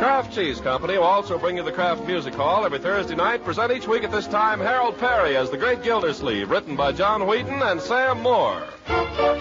Kraft Cheese Company will also bring you the Kraft Music Hall every Thursday night. Present each week at this time Harold Perry as the Great Gildersleeve, written by John Wheaton and Sam Moore.